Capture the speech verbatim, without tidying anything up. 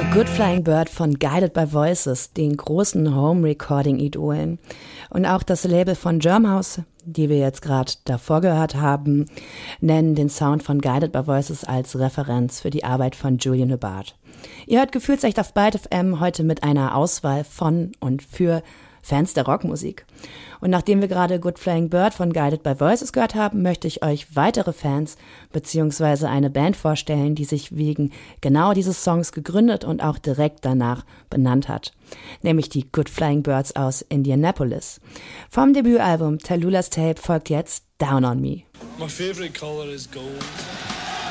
Good Flying Bird von Guided by Voices, den großen Home-Recording-Idolen. Und auch das Label von Germhouse, die wir jetzt gerade davor gehört haben, nennen den Sound von Guided by Voices als Referenz für die Arbeit von Julian Hubbard. Ihr hört Gefühlsecht auf Byte F M heute mit einer Auswahl von und für Fans der Rockmusik. Und nachdem wir gerade Good Flying Bird von Guided by Voices gehört haben, möchte ich euch weitere Fans bzw. eine Band vorstellen, die sich wegen genau dieses Songs gegründet und auch direkt danach benannt hat. Nämlich die Good Flying Birds aus Indianapolis. Vom Debütalbum Tallulah's Tape folgt jetzt Down on Me. My favorite color is gold.